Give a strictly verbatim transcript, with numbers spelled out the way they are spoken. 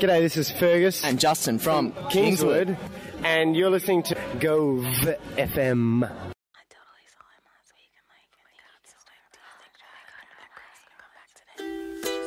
G'day, this is Fergus. And Justin from Kingswood. Kingswood. And you're listening to Gove F M.